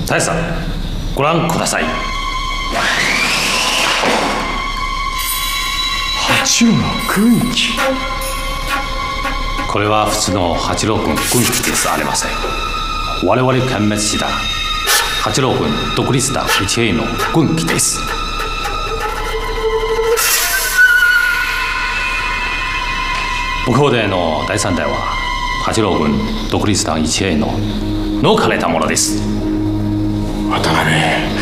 大佐、ご覧ください。 八郎の軍旗。 これは普通の八郎軍軍旗ですありません。我々殲滅した八郎軍独立団1Aの軍旗です。向こうでの第3代は八郎軍独立団1Aの抜かれたものです。 渡辺。